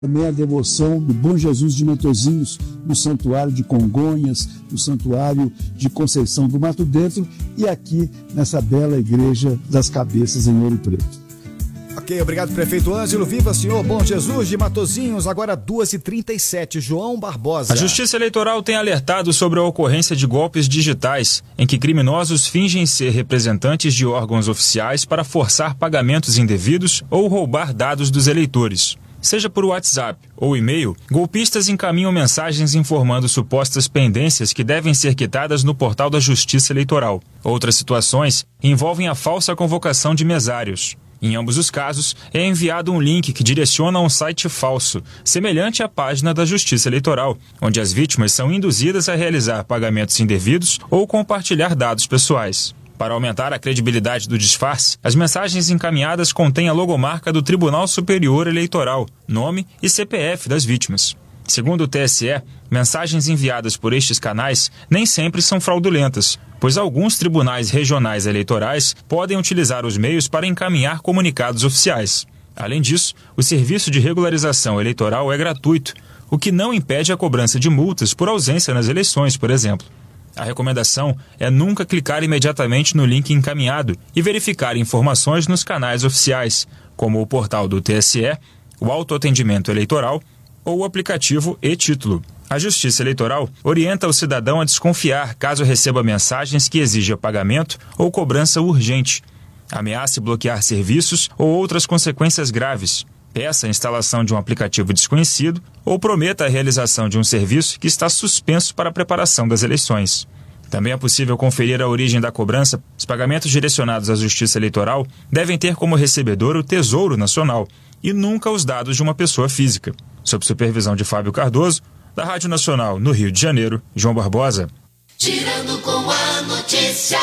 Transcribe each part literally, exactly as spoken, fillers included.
Também a devoção do Bom Jesus de Matosinhos, no Santuário de Congonhas, no Santuário de Conceição do Mato Dentro e aqui nessa bela Igreja das Cabeças em Ouro Preto. Ok, obrigado, prefeito Ângelo. Viva, senhor Bom Jesus de Matosinhos. Agora duas e trinta e sete, João Barbosa. A Justiça Eleitoral tem alertado sobre a ocorrência de golpes digitais, em que criminosos fingem ser representantes de órgãos oficiais para forçar pagamentos indevidos ou roubar dados dos eleitores. Seja por WhatsApp ou e-mail, golpistas encaminham mensagens informando supostas pendências que devem ser quitadas no portal da Justiça Eleitoral. Outras situações envolvem a falsa convocação de mesários. Em ambos os casos, é enviado um link que direciona a um site falso, semelhante à página da Justiça Eleitoral, onde as vítimas são induzidas a realizar pagamentos indevidos ou compartilhar dados pessoais. Para aumentar a credibilidade do disfarce, as mensagens encaminhadas contêm a logomarca do Tribunal Superior Eleitoral, nome e C P F das vítimas. Segundo o T S E, mensagens enviadas por estes canais nem sempre são fraudulentas, pois alguns tribunais regionais eleitorais podem utilizar os meios para encaminhar comunicados oficiais. Além disso, o serviço de regularização eleitoral é gratuito, o que não impede a cobrança de multas por ausência nas eleições, por exemplo. A recomendação é nunca clicar imediatamente no link encaminhado e verificar informações nos canais oficiais, como o portal do T S E, o autoatendimento eleitoral ou o aplicativo e-Título. A Justiça Eleitoral orienta o cidadão a desconfiar caso receba mensagens que exijam pagamento ou cobrança urgente, ameace bloquear serviços ou outras consequências graves, peça a instalação de um aplicativo desconhecido ou prometa a realização de um serviço que está suspenso para a preparação das eleições. Também é possível conferir a origem da cobrança. Os pagamentos direcionados à Justiça Eleitoral devem ter como recebedor o Tesouro Nacional e nunca os dados de uma pessoa física. Sob supervisão de Fábio Cardoso, da Rádio Nacional no Rio de Janeiro, João Barbosa. Girando com a notícia.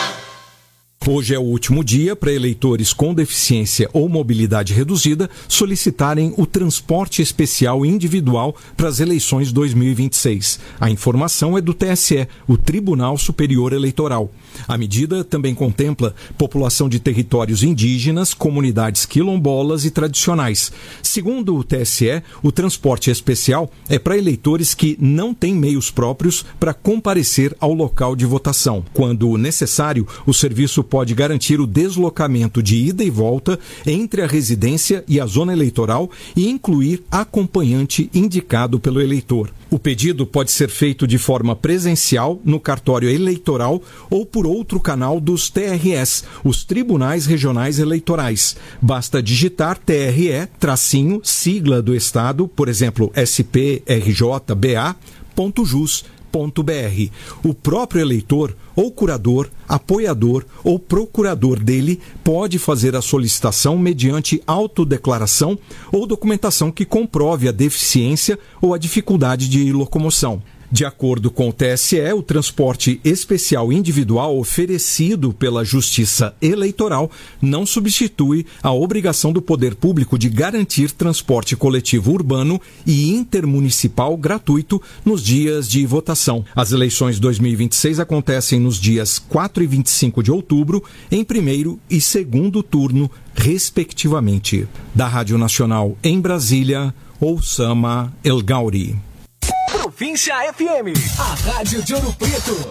Hoje é o último dia para eleitores com deficiência ou mobilidade reduzida solicitarem o transporte especial individual para as eleições dois mil e vinte e seis. A informação é do T S E, o Tribunal Superior Eleitoral. A medida também contempla população de territórios indígenas, comunidades quilombolas e tradicionais. Segundo o T S E, o transporte especial é para eleitores que não têm meios próprios para comparecer ao local de votação. Quando necessário, o serviço pode garantir o deslocamento de ida e volta entre a residência e a zona eleitoral e incluir acompanhante indicado pelo eleitor. O pedido pode ser feito de forma presencial no cartório eleitoral ou por outro canal dos T R Es, os Tribunais Regionais Eleitorais. Basta digitar T R E, tracinho, sigla do Estado, por exemplo, S P R J B A ponto jus ponto B R. O próprio eleitor ou curador, apoiador ou procurador dele pode fazer a solicitação mediante autodeclaração ou documentação que comprove a deficiência ou a dificuldade de locomoção. De acordo com o T S E, o transporte especial individual oferecido pela Justiça Eleitoral não substitui a obrigação do poder público de garantir transporte coletivo urbano e intermunicipal gratuito nos dias de votação. As eleições dois mil e vinte e seis acontecem nos dias quatro e vinte e cinco de outubro, em primeiro e segundo turno, respectivamente. Da Rádio Nacional em Brasília, Oussama El Gauri. Província F M, a rádio de Ouro Preto.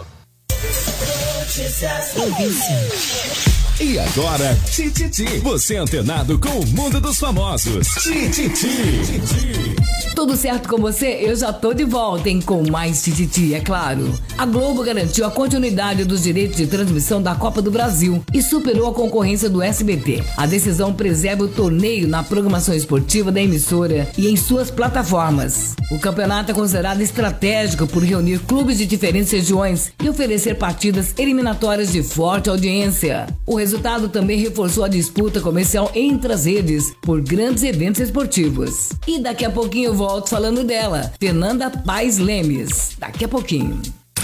Notícias Província. E agora, Tititi, você é antenado com o mundo dos famosos. Tititi. Tudo certo com você? Eu já tô de volta, hein? Com mais Tititi, é claro. A Globo garantiu a continuidade dos direitos de transmissão da Copa do Brasil e superou a concorrência do S B T. A decisão preserva o torneio na programação esportiva da emissora e em suas plataformas. O campeonato é considerado estratégico por reunir clubes de diferentes regiões e oferecer partidas eliminatórias de forte audiência. O resultado também reforçou a disputa comercial entre as redes por grandes eventos esportivos. E daqui a pouquinho eu volto falando dela, Fernanda Paes Lemes. Daqui a pouquinho.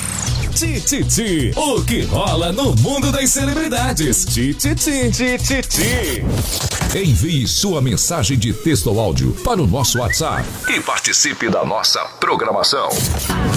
Tititi, o que rola no mundo das celebridades. Tititi, Tititi. Envie sua mensagem de texto ou áudio para o nosso WhatsApp e participe da nossa programação.